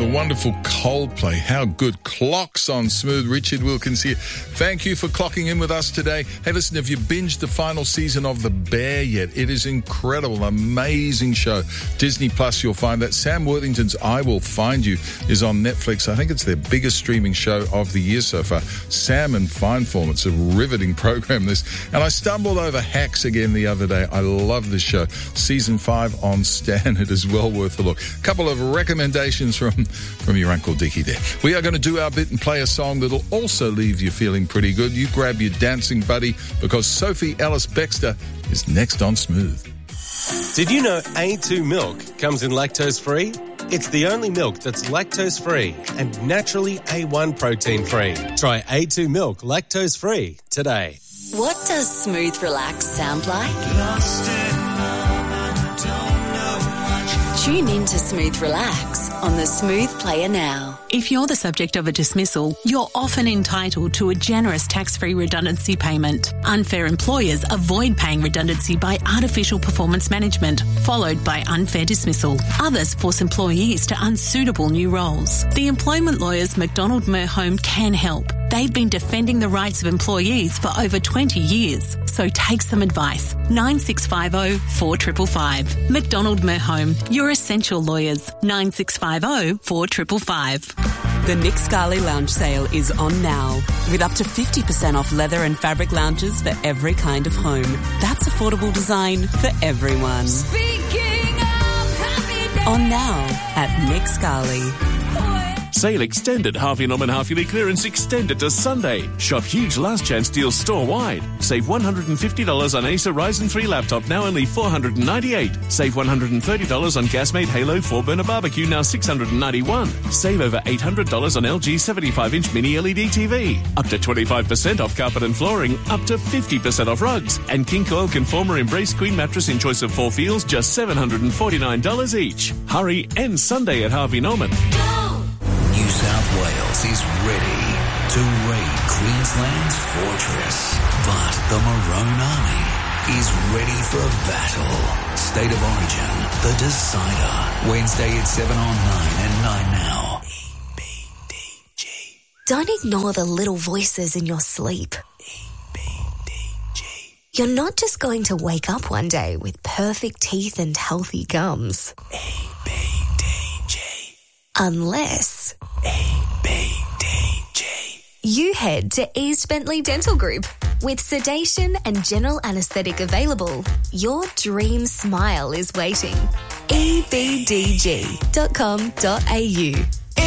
wonderful Coldplay. How good. Clocks on Smooth. Richard Wilkins here. Thank you for clocking in with us today. Hey, listen, have you binged the final season of The Bear yet? It is incredible. Amazing show. Disney Plus, you'll find that. Sam Worthington's I Will Find You is on Netflix. I think it's their biggest streaming show of the year so far. Sam and Fineform. It's a riveting program, this. And I stumbled over Hacks again the other day. I love this show. Season 5 on Stan. It is well worth a look. A couple of recommendations from your Uncle Dickie there. We are going to do our bit and play a song that'll also leave you feeling pretty good. You grab your dancing buddy because Sophie Ellis-Bextor is next on Smooth. Did you know A2 milk comes in lactose-free? It's the only milk that's lactose-free and naturally A1 protein-free. Try A2 milk lactose-free today. What does Smooth Relax sound like? Tune in to Smooth Relax on the Smooth Player now. If you're the subject of a dismissal, you're often entitled to a generous tax-free redundancy payment. Unfair employers avoid paying redundancy by artificial performance management, followed by unfair dismissal. Others force employees to unsuitable new roles. The employment lawyers McDonald Merhome can help. They've been defending the rights of employees for over 20 years. So take some advice. 9650 4555. McDonald Merhome, your essential lawyers. 9650 4555. The Nick Scali Lounge sale is on now, with up to 50% off leather and fabric lounges for every kind of home. That's affordable design for everyone. On now at Nick Scali. Sale extended. Harvey Norman Half Yearly Clearance extended to Sunday. Shop huge last chance deals store-wide. Save $150 on Acer Ryzen 3 laptop, now only $498. Save $130 on Gasmate Halo 4-burner barbecue, now $691. Save over $800 on LG 75-inch mini LED TV. Up to 25% off carpet and flooring. Up to 50% off rugs. And King Coil Conformer Embrace Queen mattress in choice of 4 feels, just $749 each. Hurry, end Sunday at Harvey Norman. New South Wales is ready to raid Queensland's fortress, but the Maroon Army is ready for a battle. State of Origin, the decider, Wednesday at 7 on 9 and 9 now. EBDG. Don't ignore the little voices in your sleep. EBDG. You're not just going to wake up one day with perfect teeth and healthy gums. EBDG. Unless EBDG. you head to East Bentley Dental Group. With sedation and general anaesthetic available, your dream smile is waiting. ebdg.com.au